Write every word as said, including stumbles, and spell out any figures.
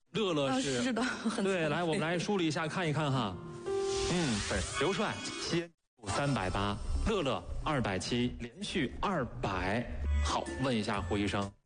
乐乐是、 啊、是的，很对。来，我们来梳理一下，看一看哈。嗯，对，刘帅先三百八，乐乐二百七，连续二百。好，问一下胡医生。